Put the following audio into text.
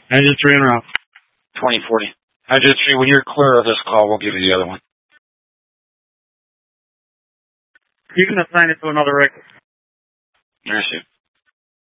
Engine 3 en route. 2040. Engine 3, when you're clear of this call, we'll give you the other one. You can assign it to another rig. Merci.